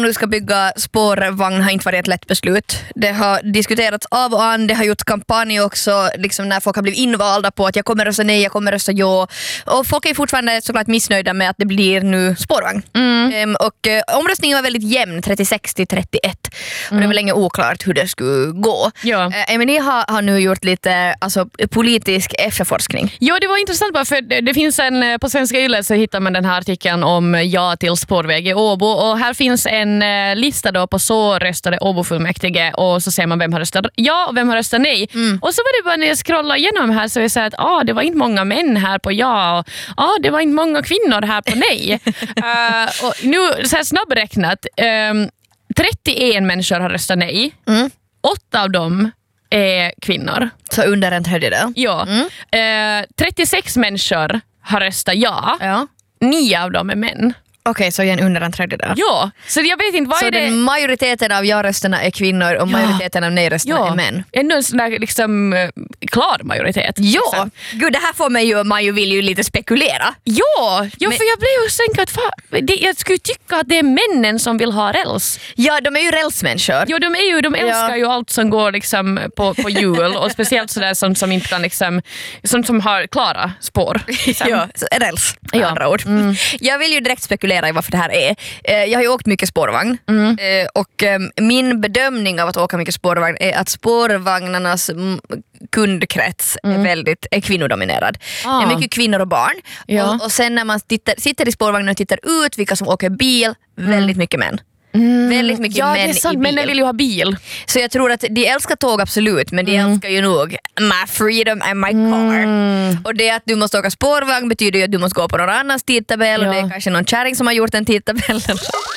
Nu ska bygga spårvagn har inte varit ett lätt beslut. Det har diskuterats av och an, det har gjort kampanj också liksom när folk har blivit invalda på att jag kommer rösta nej, jag kommer rösta ja. Och folk är fortfarande såklart missnöjda med att det blir nu spårvagn. Omröstningen var väldigt jämn, 36-31. Och det var länge oklart hur det skulle gå. Ja. Men ni har nu gjort lite politisk efterforskning. Ja, det var intressant bara för det finns på Svenska Yle så hittar man den här artikeln om ja till spårväg i Åbo och här finns en lista då på så röstade Åbofullmäktige och så ser man vem har röstat ja och vem har röstat nej. Och så var det bara när jag scrollade igenom här så jag sa att det var inte många män här på ja och det var inte många kvinnor här på nej. Och nu så här snabbräknat 31 människor har röstat nej. 8 av dem är kvinnor. Så under en tredjedel? Ja. 36 människor har röstat ja. 9 av dem är män. Okej, så igen under en tredjedel. Ja, så jag vet inte vad så är det. Majoriteten av ja-rösterna är kvinnor och majoriteten av nej-rösterna är män. Ändå en sån där liksom klar majoritet. Ja, liksom. Gud, det här får man ju vill ju lite spekulera. Ja, för jag blev ju sänkt jag skulle tycka att det är männen som vill ha räls. Ja, de är ju rälsmänniskor. Ja, de älskar ju allt som går liksom på hjul och speciellt sådär som inte kan liksom, som har klara spår. Liksom. Ja, räls med andra ord. Jag vill ju direkt spekulera i varför det här är. Jag har ju åkt mycket spårvagn och min bedömning av att åka mycket spårvagn är att spårvagnarnas kundkrets är kvinnodominerad. Det är mycket kvinnor och barn. Ja. Och sen när man sitter i spårvagnen och tittar ut vilka som åker bil, väldigt mycket män. Väldigt mycket män det är sant, i bil. Männen vill ju ha bil. Så jag tror att de älskar tåg absolut, men de älskar ju nog my freedom and my car. Och det att du måste åka spårvagn betyder ju att du måste gå på någon annans tidtabell och det är kanske någon kärring som har gjort den tidtabellen.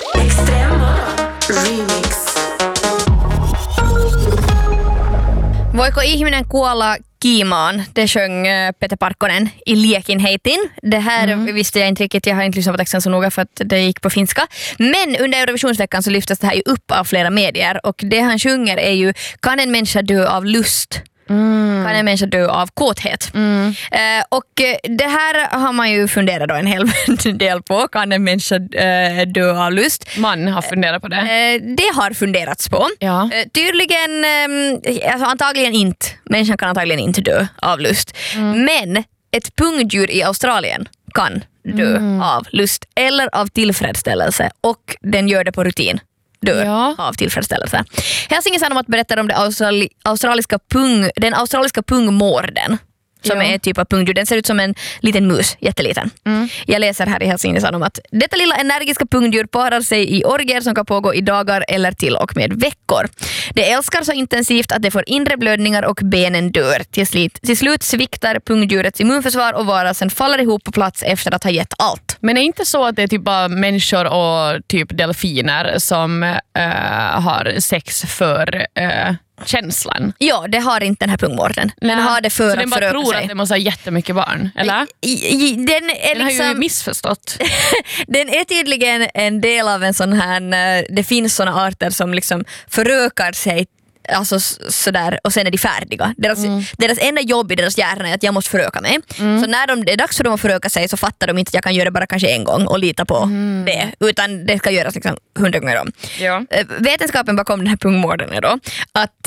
Voiko ihminen kuolla kiimaan? Det sjöng Peter Parkkonen i Liekinheitin. Det här visste jag inte riktigt, jag har inte lyssnat på texten så noga för att det gick på finska. Men under Eurovisionsveckan så lyftes det här ju upp av flera medier och det han sjunger är ju kan en människa dö av lust? Kan en människa dö av kåthet? Och det här har man ju funderat då en hel del på. Kan en människa dö av lust? Man har funderat på det. Det har funderats på. Ja. Tydligen, antagligen inte. Människan kan antagligen inte dö av lust. Men ett pungdjur i Australien kan dö av lust eller av tillfredsställelse och den gör det på rutin. Dör av tillfredsställelse. Helsingin Sanomat berättar om den australiska pungmården som är typ av pungdjur. Den ser ut som en liten mus, jätteliten. Jag läser här i Helsingin Sanomat. Detta lilla energiska pungdjur parar sig i orger som kan pågå i dagar eller till och med veckor. Det älskar så intensivt att det får inre blödningar och benen dör. Till slut sviktar pungdjurets immunförsvar och varelsen faller ihop på plats efter att ha gett allt. Men är det inte så att det är typ bara människor och typ delfiner som har sex för känslan? Ja, det har inte den här pungmården. Den har det för så att den bara föröka tror sig. Att det måste ha jättemycket barn, eller? Den har ju liksom missförstått. Den är tydligen en del av en sån här, det finns såna arter som liksom förökar sig alltså sådär, och sen är de färdiga. Deras enda jobb i deras hjärna är att jag måste föröka mig. Så när det är dags för dem att föröka sig så fattar de inte att jag kan göra det bara kanske en gång och lita på det. Utan det ska göras liksom 100 gånger om. Ja. Vetenskapen bakom den här pungmården är då att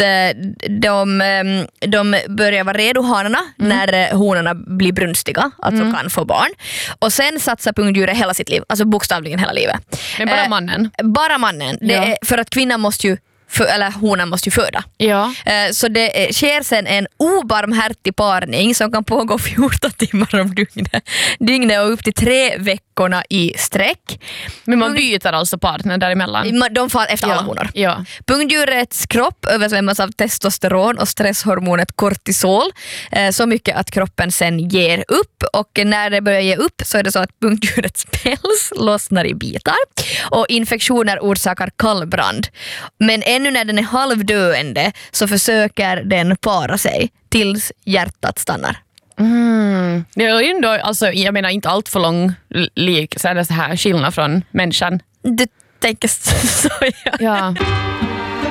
de börjar vara redo, hanarna, när honorna blir brunstiga, alltså kan få barn. Och sen satsar pungdjuret hela sitt liv, alltså bokstavligen hela livet. Men bara mannen? Bara mannen. Det är för att kvinnan måste ju eller honan måste ju föda. Ja. Så det sker sen en obarmhärtig parning som kan pågå 14 timmar om dygnet och upp till 3 veckorna i sträck. Men man byter alltså partner däremellan? De far efter alla honor. Ja. Pungdjurets kropp översvämmas av testosteron och stresshormonet kortisol. Så mycket att kroppen sen ger upp. Och när det börjar ge upp så är det så att pungdjurets päls lossnar i bitar. Och infektioner orsakar kallbrand. Men ännu när den är halvdöende så försöker den para sig tills hjärtat stannar. Det är ju ändå, alltså, jag menar inte allt för lång så här skillnad från människan. Du tänker så, ja.